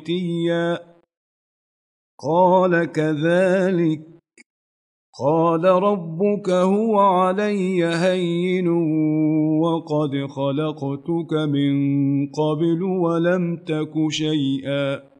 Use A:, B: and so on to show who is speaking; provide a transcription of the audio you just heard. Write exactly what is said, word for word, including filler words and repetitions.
A: عتيا قال كذلك قال ربك هو علي هين وقد خلقتك من قبل ولم تك شيئا